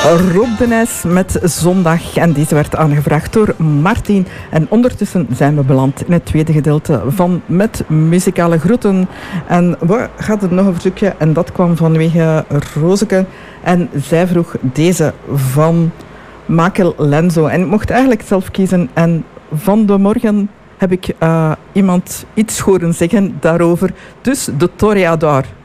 Rob de Nijs met Zondag. En deze werd aangevraagd door Martin. En ondertussen zijn we beland in het tweede gedeelte van Met Muzikale Groeten. En we hadden nog een verzoekje en dat kwam vanwege Rozeke. En zij vroeg deze van Makel Lenzo. En ik mocht eigenlijk zelf kiezen. En van de morgen heb ik iemand iets horen zeggen daarover. Dus de Toreador.